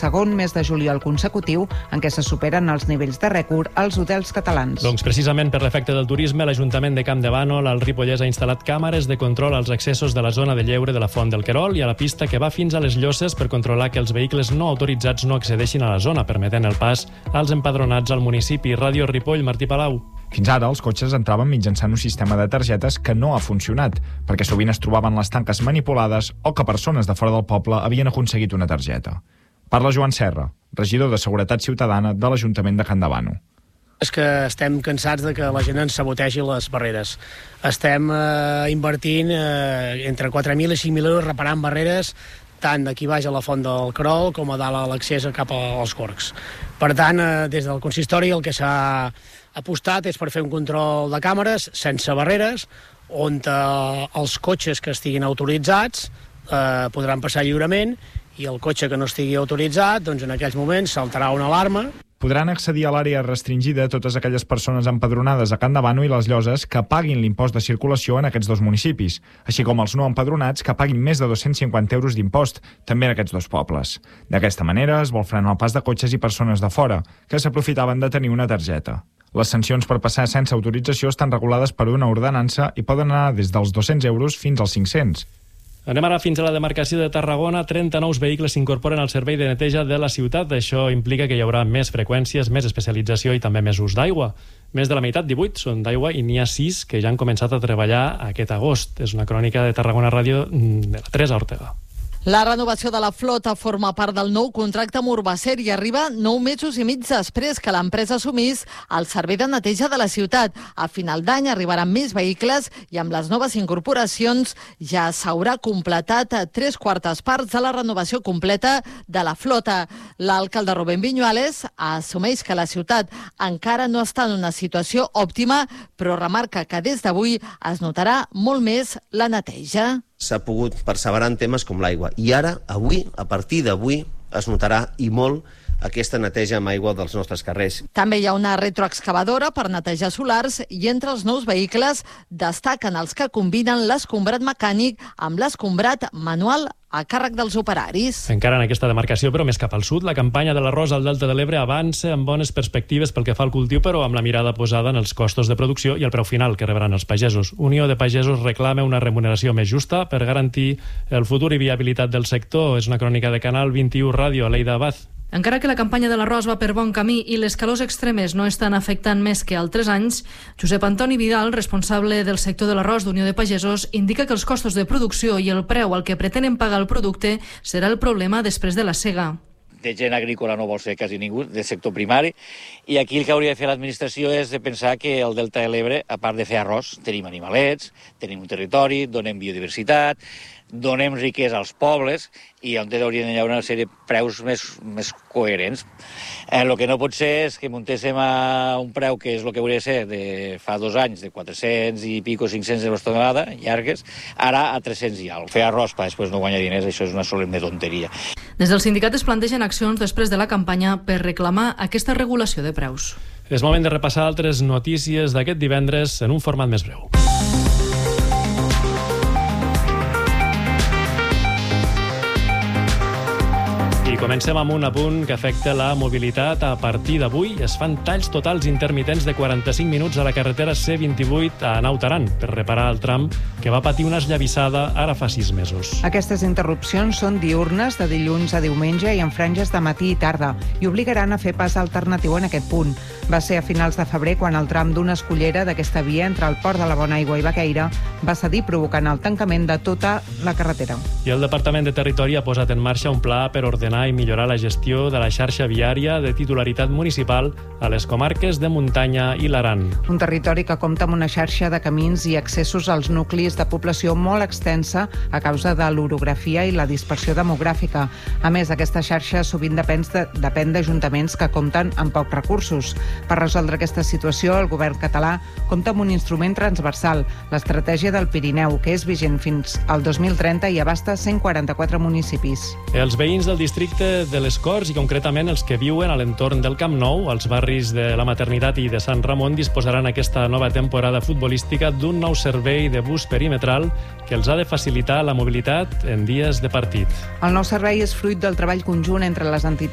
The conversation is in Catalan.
segon mes de juliol consecutiu en què se superen els nivells de rècord als hotels catalans. Doncs precisament per l'efecte del turisme, l'Ajuntament de Campdevànol, al Ripollès, ha instal·lat càmeres de control als accessos de la zona de lleure de la Font del Querol i a la pista que va fins a les Llosses per controlar que els vehicles no autoritzats no accedeixin a la zona, permetent el pas als empadronats al municipi. Ràdio Ripoll, Martí Palau. Fins ara, els cotxes entraven mitjançant un sistema de targetes que no ha funcionat, perquè sovint es trobaven les tanques manipulades o que persones de fora del poble havien aconseguit una targeta. Parla Joan Serra, regidor de Seguretat Ciutadana de l'Ajuntament de Campdevànol. És que estem cansats de que la gent ens sabotegi les barreres. Estem invertint entre 4.000 i 5.000 euros reparant barreres tant d'aquí baix a la Font del Querol com a dalt a l'accés cap als Corcs. Per tant, des del consistori el que s'ha apostat és per fer un control de càmeres sense barreres, on els cotxes que estiguin autoritzats podran passar lliurement i el cotxe que no estigui autoritzat, doncs en aquells moments saltarà una alarma. Podran accedir a l'àrea restringida totes aquelles persones empadronades a Campdevànol i les Llosses que paguin l'impost de circulació en aquests dos municipis, així com els no empadronats que paguin més de 250 euros d'impost, també en aquests dos pobles. D'aquesta manera es vol frenar el pas de cotxes i persones de fora, que s'aprofitaven de tenir una targeta. Les sancions per passar sense autorització estan regulades per una ordenança i poden anar des dels 200 euros fins als 500. Anem ara fins a la demarcació de Tarragona. 30 nous vehicles s'incorporen al servei de neteja de la ciutat. Això implica que hi haurà més freqüències, més especialització i també més ús d'aigua. Més de la meitat, 18, són d'aigua i n'hi ha 6 que ja han començat a treballar aquest agost. És una crònica de Tarragona Ràdio de la Teresa Ortega. La renovació de la flota forma part del nou contracte amb Urbacer i arriba 9 mesos i mig després que l'empresa assumís el servei de neteja de la ciutat. A final d'any arribaran més vehicles i amb les noves incorporacions ja s'haurà completat 3/4 parts de la renovació completa de la flota. L'alcalde Rubén Viñuales assumeix que la ciutat encara no està en una situació òptima, però remarca que des d'avui es notarà molt més la neteja. S'ha pogut perseverar en temes com l'aigua. I ara, avui, a partir d'avui, es notarà i molt aquesta neteja amb aigua dels nostres carrers. També hi ha una retroexcavadora per netejar solars i entre els nous vehicles destaquen els que combinen l'escombrat mecànic amb l'escombrat manual a càrrec dels operaris. Encara en aquesta demarcació, però més cap al sud, la campanya de l'arròs al Delta de l'Ebre avança amb bones perspectives pel que fa al cultiu, però amb la mirada posada en els costos de producció i el preu final que rebran els pagesos. Unió de Pagesos reclama una remuneració més justa per garantir el futur i viabilitat del sector. És una crònica de Canal 21 Ràdio, Leida Abad. Encara que la campanya de l'arròs va per bon camí i les calors extremes no estan afectant més que altres anys, Josep Antoni Vidal, responsable del sector de l'arròs d'Unió de Pagesos, indica que els costos de producció i el preu al que pretenen pagar el producte serà el problema després de la sega. De gent agrícola no vol ser quasi ningú, del sector primari, i aquí el que hauria de fer l'administració és de pensar que el Delta de l'Ebre, a part de fer arròs, tenim animalets, tenim un territori, donem biodiversitat, donem riquesa als pobles i on haurien d'hi haver una sèrie de preus més coherents. El que no pot ser és que muntéssim a un preu que és el que hauria de ser de fa 2 anys, de 400 i pico, 500 euros tonelada, llargues, ara a 300 i alt. Fer arròs per després no guanyar diners, això és una solemne tonteria. Des del sindicat es plantegen accions després de la campanya per reclamar aquesta regulació de preus. És moment de repassar altres notícies d'aquest divendres en un format més breu. I comencem amb un apunt que afecta la mobilitat. A partir d'avui es fan talls totals intermitents de 45 minuts a la carretera C28 a Naut Aran per reparar el tram que va patir una esllavissada ara fa 6 mesos. Aquestes interrupcions són diürnes de dilluns a diumenge i en franges de matí i tarda i obligaran a fer pas alternatiu en aquest punt. Va ser a finals de febrer quan el tram d'una escullera d'aquesta via entre el Port de la Bonaigua i Baqueira va cedir provocant el tancament de tota la carretera. I el Departament de Territori ha posat en marxa un pla per ordenar i millorar la gestió de la xarxa viària de titularitat municipal a les comarques de muntanya i l'Aran. Un territori que compta amb una xarxa de camins i accessos als nuclis de població molt extensa a causa de l'orografia i la dispersió demogràfica. A més, aquesta xarxa sovint depèn d'ajuntaments que compten amb pocs recursos. Per resoldre aquesta situació, el govern català compta amb un instrument transversal, l'Estratègia del Pirineu, que és vigent fins al 2030 i abasta 144 municipis. Els veïns del districte de les Corts i concretament els que viuen a l'entorn del Camp Nou, als barris de la Maternitat i de Sant Ramon, disposaran aquesta nova temporada futbolística d'un nou servei de bus perimetral que els ha de facilitar la mobilitat en dies de partit. El nou servei és fruit del treball conjunt entre les entitats